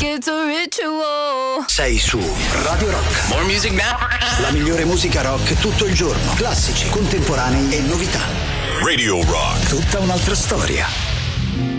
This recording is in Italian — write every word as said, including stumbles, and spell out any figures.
it's a ritual. Sei su Radio Rock. More music now. La migliore musica rock tutto il giorno. Classici, contemporanei e novità. Radio Rock. Tutta un'altra storia.